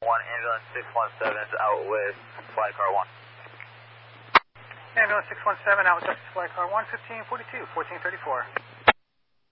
ambulance 617 is out with flight car 1. Ambulance 617 out with flight car 1, 1542, 1434.